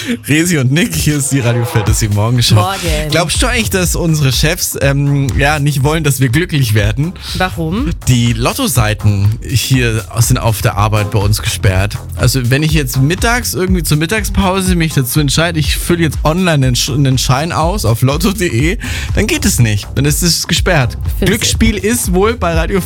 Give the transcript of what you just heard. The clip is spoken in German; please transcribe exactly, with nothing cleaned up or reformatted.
Resi und Nick, hier ist die Radio Fantasy Morgenschau. Morgen. Glaubst du eigentlich, dass unsere Chefs ähm, ja nicht wollen, dass wir glücklich werden? Warum? Die Lottoseiten hier sind auf der Arbeit bei uns gesperrt. Also wenn ich jetzt mittags irgendwie zur Mittagspause mich dazu entscheide, ich fülle jetzt online einen, Sch- einen Schein aus auf lotto punkt de, dann geht es nicht. Dann ist es gesperrt. Find's- Glücksspiel ist wohl bei Radio